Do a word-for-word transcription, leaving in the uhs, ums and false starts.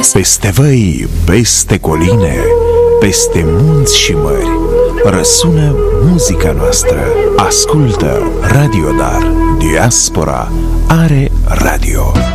mulțumesc. Peste văi, peste coline, peste munți și mări, răsună muzica noastră. Ascultă Radio Dar. Diaspora are radio.